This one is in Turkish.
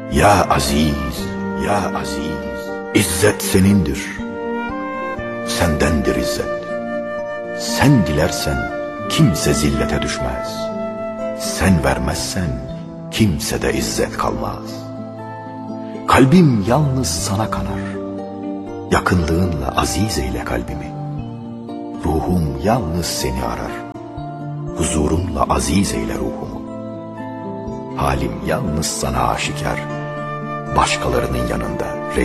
Ya aziz, ya aziz, İzzet senindir, sendendir izzet. Sen dilersen kimse zillete düşmez. Sen vermezsen kimsede izzet kalmaz. Kalbim yalnız sana kanar. Yakınlığınla aziz eyle kalbimi. Ruhum yalnız seni arar. Huzurunla aziz eyle ruhumu. Halim yalnız sana aşikar, başkalarının yanında